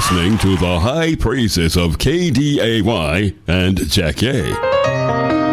listening to the high praises of KDAY and Jack A.